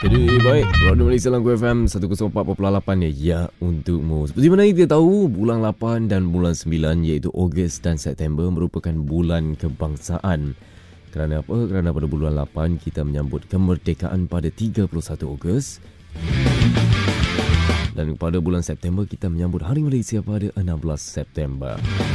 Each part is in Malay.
Jadi baik, Radio Malaysia Langgu FM 104.8 ya untukmu. Seperti mana kita tahu, bulan 8 dan bulan 9 iaitu Ogos dan September merupakan bulan kebangsaan. Kerana apa? Kerana pada bulan 8 kita menyambut kemerdekaan pada 31 Ogos. Dan pada bulan September kita menyambut Hari Malaysia pada 16 September.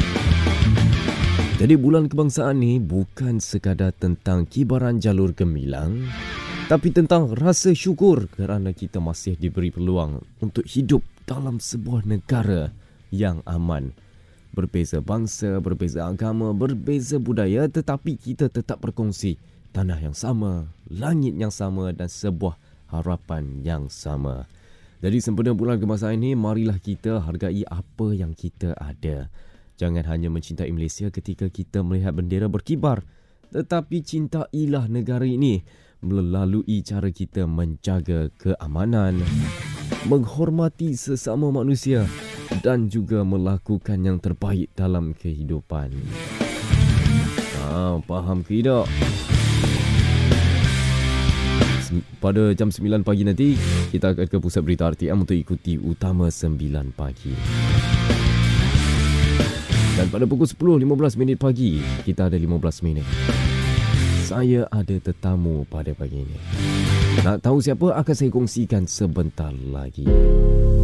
Jadi bulan kebangsaan ni bukan sekadar tentang kibaran jalur gemilang, tapi tentang rasa syukur kerana kita masih diberi peluang untuk hidup dalam sebuah negara yang aman. Berbeza bangsa, berbeza agama, berbeza budaya, tetapi kita tetap berkongsi tanah yang sama, langit yang sama dan sebuah harapan yang sama. Jadi sempena bulan kebangsaan ini, marilah kita hargai apa yang kita ada. Jangan hanya mencintai Malaysia ketika kita melihat bendera berkibar, tetapi cintailah negara ini melalui cara kita menjaga keamanan, menghormati sesama manusia dan juga melakukan yang terbaik dalam kehidupan. Faham ke tidak? Pada jam 9 pagi nanti, kita akan ke pusat berita RTM untuk ikuti Utama 9 pagi. Dan pada pukul 10.15 pagi, kita ada 15 minit. Saya ada tetamu pada pagi ini. Nak tahu siapa? Akan saya kongsikan sebentar lagi.